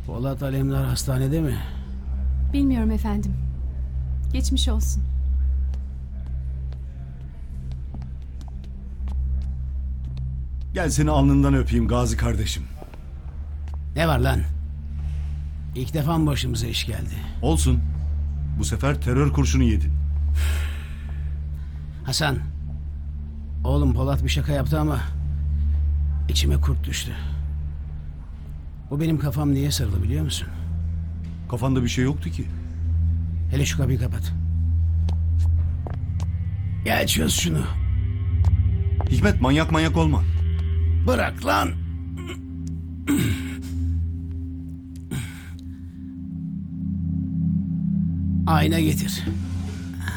Polat Alemdar hastanede mi? Bilmiyorum efendim. Geçmiş olsun. Gel seni alnından öpeyim Gazi kardeşim. Ne var lan? İlk defa mı başımıza iş geldi? Olsun. Bu sefer terör kurşunu yedin. Hasan. Oğlum Polat bir şaka yaptı ama içime kurt düştü. Bu benim kafam niye sarılı biliyor musun? Kafanda bir şey yoktu ki. Hele şu kapıyı kapat. Gel çöz şunu. Hikmet manyak olma. Bırak lan. Ayna getir.